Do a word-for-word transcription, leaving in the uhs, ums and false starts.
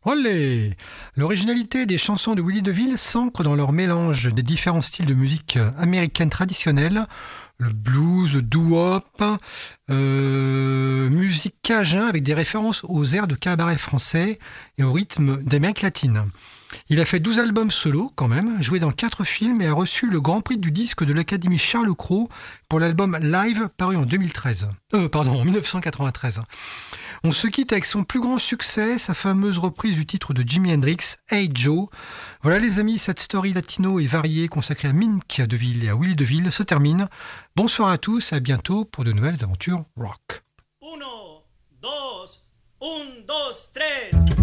Olé! L'originalité des chansons de Willy DeVille s'ancre dans leur mélange des différents styles de musique américaine traditionnelle, le blues, le doo-wop, euh, musique cajun avec des références aux airs de cabaret français et au rythme d'Amérique latine. Il a fait douze albums solo quand même, joué dans quatre films et a reçu le Grand Prix du disque de l'Académie Charles Cros pour l'album Live paru en deux mille treize. Euh, pardon, en dix-neuf cent quatre-vingt-treize. On se quitte avec son plus grand succès, sa fameuse reprise du titre de Jimi Hendrix, Hey Joe. Voilà les amis, cette story latino et variée consacrée à Mink DeVille et à Willy DeVille se termine. Bonsoir à tous et à bientôt pour de nouvelles aventures rock. Uno, dos, un, dos, tres.